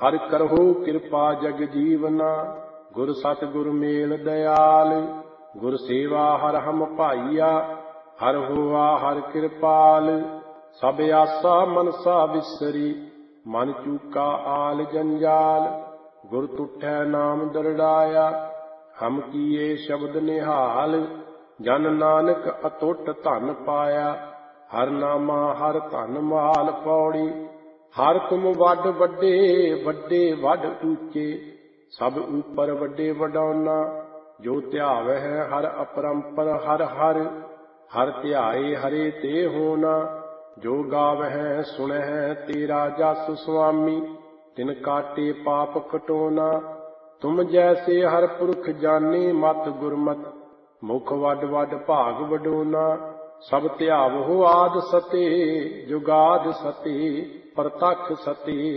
हर करहो कृपा जग जीवना, गुर सतगुर मेल दयाल। गुर सेवा हर हम भाईया, हर होआ हर कृपाल। सब आसा मनसा विसरी, मन चूका आल जंजाल। गुर तुठै नाम दरड़ाया, हम किए शब्द निहाल। जन नानक अतुट धन पाया, हर नामा हर धन माल। पौड़ी हर तुम वड वड्डे वड्डे वड ऊंचे, सब ऊपर वड्डे वडौना। जो ध्यावै हर अपरंपर हर हर, हर ध्याए हरे ते होना। जो गावै सुनह तेरा जस स्वामी, तिन काटे पाप कटोना। तुम जैसे हर पुरख जाने मत गुरमत, मुख वड वड भाग वडोना। सब ध्यावो आद सते, जुगाद सते, प्रतख सते।